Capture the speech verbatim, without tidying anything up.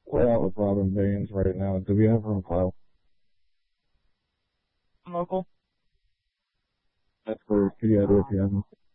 We're out with Robin Baines right now. Do we have her on file? Local. That's for Kitty Edwards, yeah.